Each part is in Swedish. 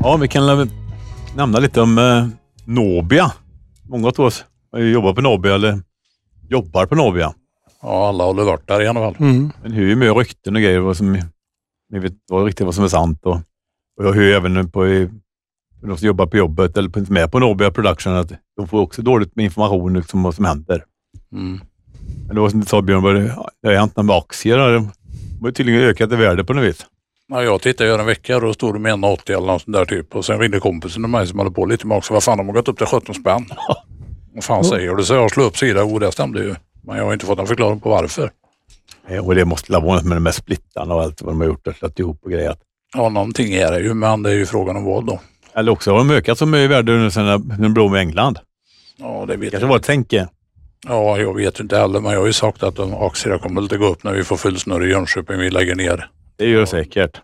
Ja, vi kan nämna lite om Nobia. Många av oss jobbar på Nobia eller jobbar på Nobia. Ja, alla håller varit där i alla fall. Men hur är med rykten och grejer, vad som ni vet riktigt vad som är sant och jag hör även på de som jobbar på jobbet eller med på Nobia Production att de får också dåligt med information liksom, vad som händer. Men det var som du sa Björn, det har hänt med aktier. De har tydligen ökat i värde på något vis. Ja, jag tittade ju en vecka och då stod det med 1,80 eller något sånt där typ. Och sen ringde kompisen och mig som hade på lite med också. Vad fan, de har gått upp till 17 spänn. Vad fan säger du? Så jag slog upp sidan och det stämde ju. Men jag har inte fått en förklaring på varför. Och det måste vara något med de här splittarna och allt vad de har gjort och slått ihop och grejer. Ja, någonting är det ju, men det är ju frågan om vad då. Eller också har de ökat så mycket i värde nu sen när de blå med England. Ja, det vet jag. Kanske var ett tänke. Ja, jag vet inte heller, men jag har ju sagt att de aktierna kommer att gå upp när vi får full snurr i Jönköping vi lägger ner. Det gör säkert.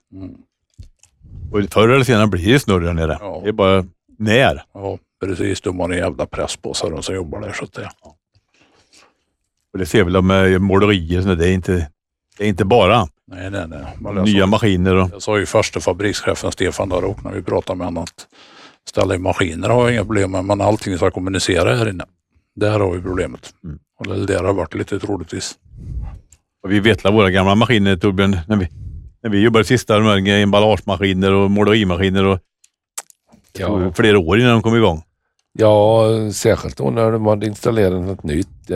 Och förr eller senare blir det snurr där nere. Ja. Det är bara när. Ja, precis. De har en jävla press på sig de som jobbar där. Så att det. Och det ser väl med målerier. Så det är inte bara nya maskiner. Jag sa ju första fabrikschefen Stefan där och när vi pratade med honom att ställa i maskiner har jag inga problem med, men allting ska kommunicera här inne. Där har vi problemet. Och det där har varit lite troligtvis. Och vi vet våra gamla maskiner, Torbjörn, när vi jobbade sista med emballagemaskiner och målerimaskiner och flera år innan de kom igång. Ja, särskilt då när de hade installerat något nytt.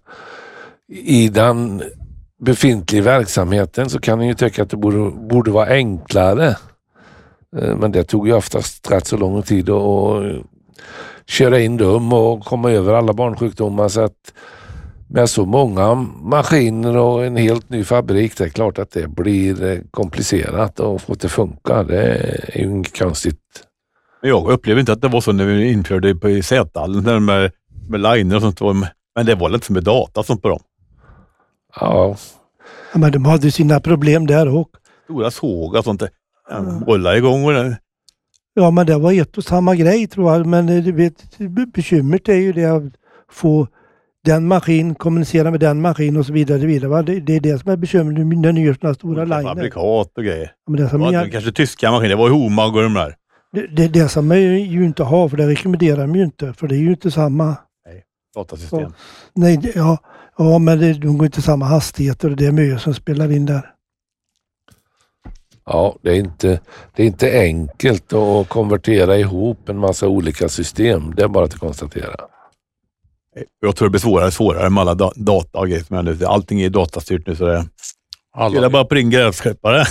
I den befintliga verksamheten så kan man ju tycka att det borde vara enklare. Men det tog ju oftast rätt så lång tid att köra in dem och komma över alla barnsjukdomar, så att med så många maskiner och en helt ny fabrik, det är klart att det blir komplicerat att få det funka. Det är ju inget konstigt. Jag upplever inte att det var så när vi införde på i Sätallen med liner och sånt, men det var lite som med data sånt på dem. Ja, men de hade sina problem där också. Stora såg och sånt. Rulla igång och det. Ja, men det var ett och samma grej tror jag. Men du vet, bekymret är ju det att få den maskin kommunicera med den maskin och så vidare. Det är det som är bekymret när ni gör sådana stora liner. Fabrikat och grejer. Ja, men det som kanske tyska maskiner, det var ju Homag och de där. Det som man ju inte har, för det rekommenderar de ju inte. För det är ju inte samma. Nej, datasystem. Så, nej, ja, men de går inte samma hastigheter och det är mycket som spelar in där. Ja, det är inte enkelt att konvertera ihop en massa olika system. Det är bara att konstatera. Jag tror det blir svårare med alla data och grejer. Allting är datastyrt nu så det är bara på din grävskeppare.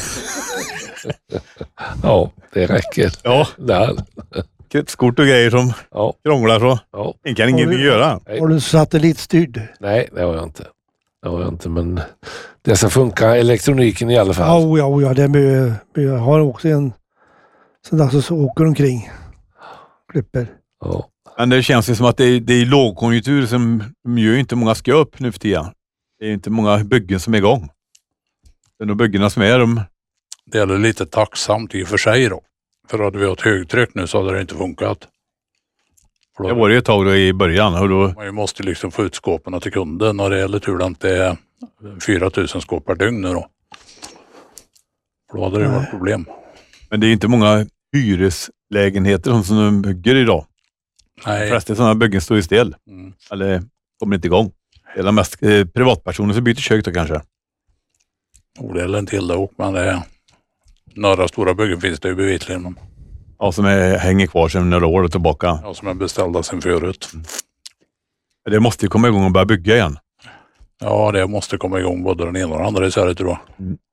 Ja, det räcker. Ja. Där. Skort och grejer som krånglar så. Ja. Det kan ingenting göra. Har du satellitstyrd? Nej, det har jag inte. Men det ska funka elektroniken i alla fall. Ja, det är mycket. Jag har också en sån där som åker omkring. Klipper. Ja. Men det känns ju som att det är lågkonjunktur som gör inte många ska upp nu för tiden. Det är inte många byggen som är igång. Det är nog byggena som är de. Det är lite tacksamt i och för sig då. För hade vi haft högtryck nu så hade det inte funkat. Det var det ett tag då i början. Och då. Man måste liksom få ut skåpen till kunden och det är lite tur att det är 4 000 skåp per dygn nu då. För då hade det varit problem. Men det är inte många hyreslägenheter som de bygger idag. Nej. De flesta sådana byggen står i still. Eller kommer inte igång. Det är mest privatpersoner som byter kök då kanske. Det är inte illa åk, men det är några stora byggen finns det ju bevisligen. Ja, som hänger kvar sedan några år tillbaka. Ja, som är beställda sedan förut. Det måste ju komma igång och börja bygga igen. Ja, det måste komma igång både den ena och den andra i Sverige tror jag.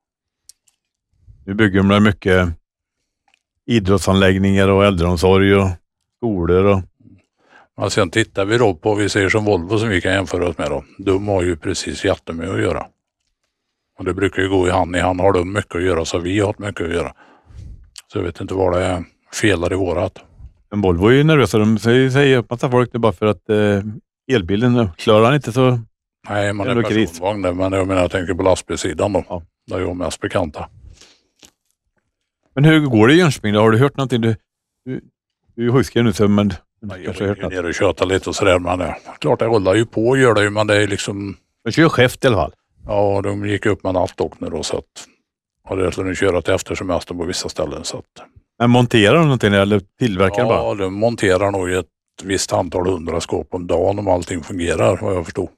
Nu bygger de mycket idrottsanläggningar och äldreomsorg och skolor. Och. Men sen tittar vi då på, vi ser som Volvo som vi kan jämföra oss med då. De har ju precis jättemycket att göra. Och det brukar ju gå i hand. Har de mycket att göra så vi har mycket att göra. Så jag vet inte vad det är felar i vårat. Men Volvo är ju nervösa. De säger upp massa folk det bara för att elbilen klarar han inte så. Nej, man är personvagn där, men jag tänker på lastbilssidan då. Ja. Där är jag mest bekanta. Men hur går det i Jönköping då? Har du hört någonting? Du är huskar nu så men jag är nere och tjötar lite och sådär. Men klart det rullar ju på och gör det ju, men det är liksom. De kör chef i alla fall. Ja, de gick upp med natt och nu då så att. Och det skulle köra till efter semester på vissa ställen så att. Men monterar de någonting eller tillverkar bara? Ja, de monterar nog ett visst antal 100 skåp om dagen om allting fungerar, vad jag förstår.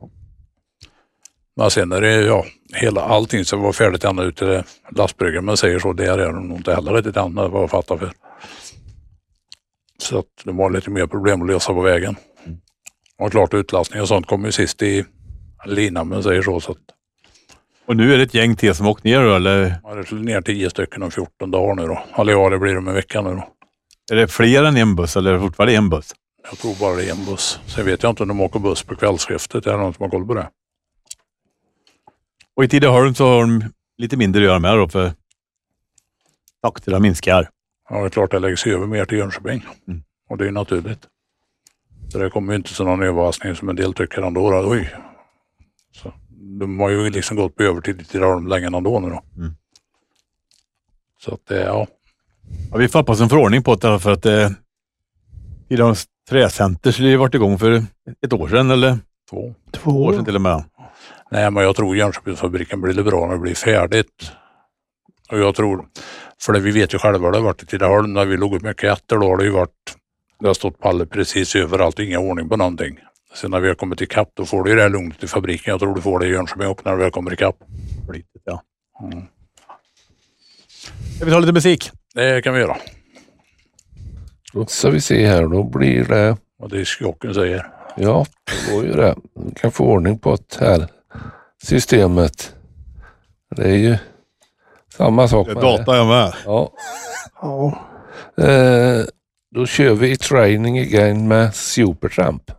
Men sen är det allting som var färdigt ända ut till lastbryggan, men säger så, där är de nog inte heller riktigt än, vad jag fattar för. Så att det var lite mer problem att lösa på vägen. Och klart utlastning och sånt kommer ju sist i linan, men säger så att. Och nu är det ett gäng till som åkt ner då, eller? Ja, det är ner 10 stycken om 14 dagar nu då. Eller ja, det blir det med veckan nu då. Är det fler än en buss eller är det fortfarande en buss? Jag tror bara det är en buss. Sen vet jag inte om de åker buss på kvällsskiftet. Är det någon som har koll på det? Och i Tidaholm så har de lite mindre att göra med då för takterna minskar. Ja, det är klart det läggs över mer till Jönköping. Och det är naturligt. Så det kommer ju inte som någon överraskning som en del tycker ändå. Oj. Så de har ju liksom gått på övertid i Tidaholm länge ändå nu då. Så att det Ja, vi får hoppas en förordning på det för att Tidaholms träcenter skulle ju varit igång för ett år sedan eller 2 år sedan till och med. Nej, men jag tror Jönköpingsfabriken blir bra när det blir färdigt. Och jag tror, för det vi vet ju själva, det har varit i Tidaholm när vi låg upp mycket efter, då har det ju varit, det har stått pallar precis överallt, inga ordning på någonting. Sen när vi har kommit i kapp, då får du ju det här lugnet i fabriken. Jag tror du får det i Jönköping också när vi kommer i kapp. Ja. Ska vi ta lite musik? Det kan vi göra. Då ska vi se här, då blir det... Och det är skjocken säger. Ja, det går ju det. Vi kan få ordning på det här systemet. Det är ju samma sak med data jag med. Ja. Ja. Då kör vi i Training Again med Supertramp.